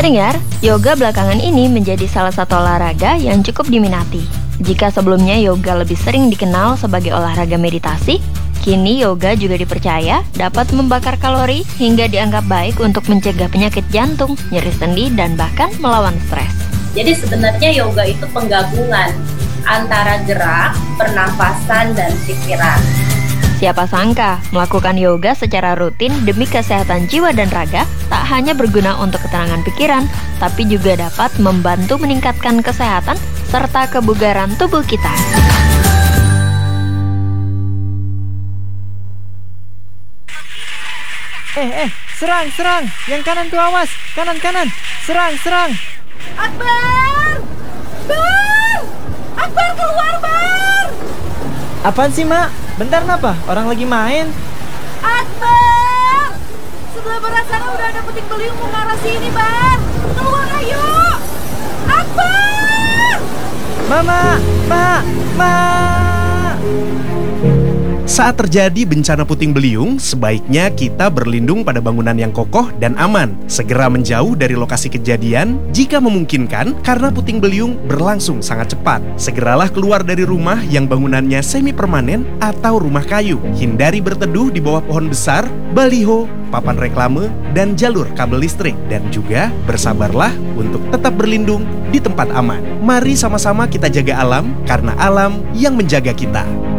Pendengar, yoga belakangan ini menjadi salah satu olahraga yang cukup diminati. Jika sebelumnya yoga lebih sering dikenal sebagai olahraga meditasi, kini yoga juga dipercaya dapat membakar kalori hingga dianggap baik untuk mencegah penyakit jantung, nyeri sendi, dan bahkan melawan stres. Jadi sebenarnya yoga itu penggabungan antara gerak, pernafasan, dan pikiran. Siapa sangka, melakukan yoga secara rutin demi kesehatan jiwa dan raga tak hanya berguna untuk ketenangan pikiran, tapi juga dapat membantu meningkatkan kesehatan serta kebugaran tubuh kita. Serang! Yang kanan tuh awas! Kanan! Serang! Akbar! Akbar keluar, Bar! Apaan sih, Mak? Bentar, kenapa? Orang lagi main. Akbar! Sebelah barat sana udah ada puting beliung mau ngarah sini, Bar! Keluar, ayo! Akbar! Ma! Saat terjadi bencana puting beliung, sebaiknya kita berlindung pada bangunan yang kokoh dan aman. Segera menjauh dari lokasi kejadian jika memungkinkan karena puting beliung berlangsung sangat cepat. Segeralah keluar dari rumah yang bangunannya semi permanen atau rumah kayu. Hindari berteduh di bawah pohon besar, baliho, papan reklame, dan jalur kabel listrik. Dan juga bersabarlah untuk tetap berlindung di tempat aman. Mari sama-sama kita jaga alam karena alam yang menjaga kita.